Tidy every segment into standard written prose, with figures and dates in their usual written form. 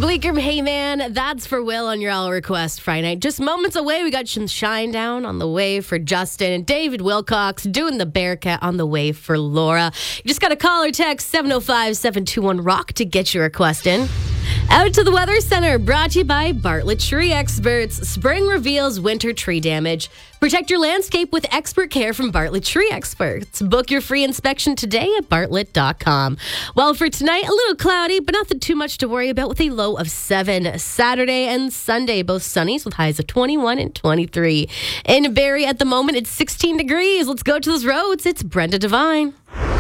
Bleecker, hey man, that's for Will on your All Request Friday night. Just moments away, we got some Shine Down on the way for Justin and David Wilcox doing the Bearcat on the way for Laura. You just got to call or text 705-721-ROCK to get your request in. Out to the Weather Center, brought to you by Bartlett Tree Experts. Spring reveals winter tree damage. Protect your landscape with expert care from Bartlett Tree Experts. Book your free inspection today at bartlett.com. Well, for tonight, a little cloudy, but nothing too much to worry about with a low of 7. Saturday and Sunday, both sunnies with highs of 21 and 23. In Barrie at the moment, it's 16 degrees. Let's go to those roads. It's Brenda Devine.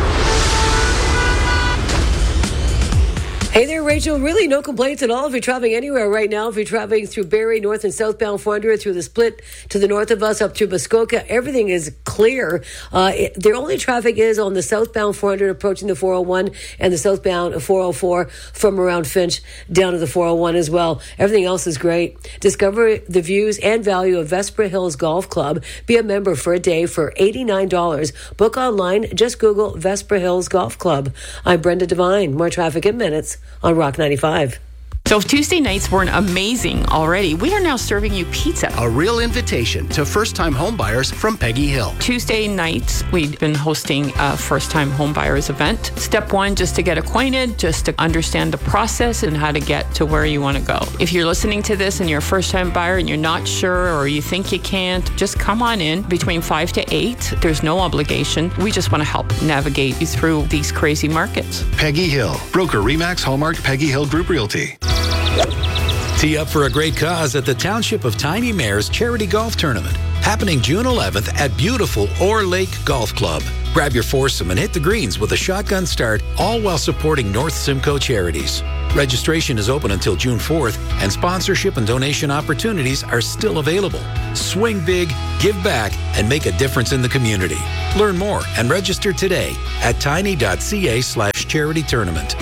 Hey there, Rachel. Really no complaints at all if you're traveling anywhere right now. If you're traveling through Barrie, north and southbound 400, through the split to the north of us up to Muskoka, everything is clear. The only traffic is on the southbound 400 approaching the 401 and the southbound 404 from around Finch down to the 401 as well. Everything else is great. Discover the views and value of Vesper Hills Golf Club. Be a member for a day for $89. Book online. Just Google Vesper Hills Golf Club. I'm Brenda Devine. More traffic in minutes on Rock 95. So if Tuesday nights weren't amazing already, we are now serving you pizza. A real invitation to first-time homebuyers from Peggy Hill. Tuesday nights, we've been hosting a first-time homebuyers event. Step 1, just to get acquainted, just to understand the process and how to get to where you want to go. If you're listening to this and you're a first-time buyer and you're not sure or you think you can't, just come on in between 5 to 8. There's no obligation. We just want to help navigate you through these crazy markets. Peggy Hill, broker Remax Hallmark Peggy Hill Group Realty. Tee up for a great cause at the Township of Tiny Mares Charity Golf Tournament, happening June 11th at beautiful Orr Lake Golf Club. Grab your foursome and hit the greens with a shotgun start, all while supporting North Simcoe charities. Registration is open until June 4th, and sponsorship and donation opportunities are still available. Swing big, give back, and make a difference in the community. Learn more and register today at tiny.ca/charity tournament.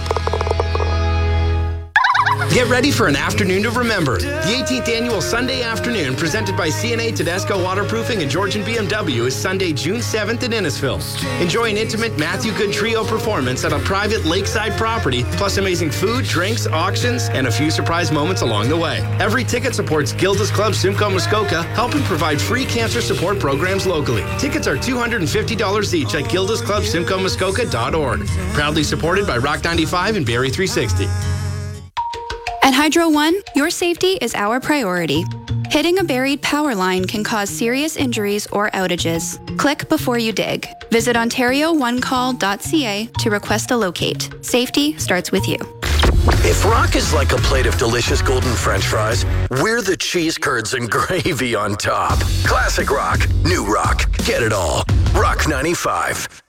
Get ready for an afternoon to remember. The 18th annual Sunday afternoon presented by CNA Tedesco Waterproofing and Georgian BMW is Sunday, June 7th in Innisfil. Enjoy an intimate Matthew Good Trio performance at a private lakeside property, plus amazing food, drinks, auctions, and a few surprise moments along the way. Every ticket supports Gilda's Club Simcoe Muskoka, helping provide free cancer support programs locally. Tickets are $250 each at gildasclubsimcoemuskoka.org. Proudly supported by Rock 95 and Barrie 360. At Hydro One, your safety is our priority. Hitting a buried power line can cause serious injuries or outages. Click before you dig. Visit OntarioOneCall.ca to request a locate. Safety starts with you. If rock is like a plate of delicious golden French fries, we're the cheese curds and gravy on top. Classic rock, new rock, get it all. Rock 95.